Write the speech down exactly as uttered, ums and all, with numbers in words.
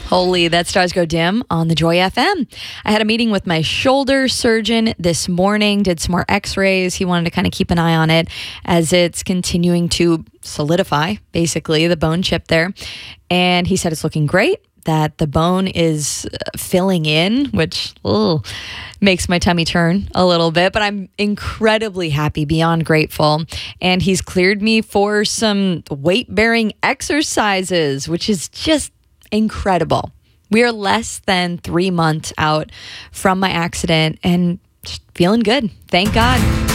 Holy, that stars go dim on the Joy F M. I had a meeting with my shoulder surgeon this morning, did some more x-rays. He wanted to kind of keep an eye on it as it's continuing to solidify, basically, the bone chip there. And he said it's looking great, that the bone is filling in, which ugh, makes my tummy turn a little bit, but I'm incredibly happy, beyond grateful. And he's cleared me for some weight-bearing exercises, which is just incredible. We are less than three months out from my accident and just feeling good. Thank God.